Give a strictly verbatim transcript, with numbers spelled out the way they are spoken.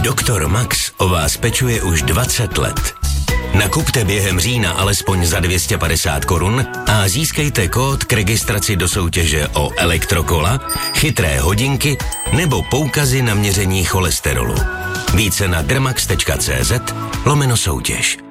Doktor Max o vás pečuje už dvacet let. Nakupte během října alespoň za dvě stě padesát korun a získejte kód k registraci do soutěže o elektrokola, chytré hodinky nebo poukazy na měření cholesterolu. Více na dermax tečka cé zet lomeno soutěž.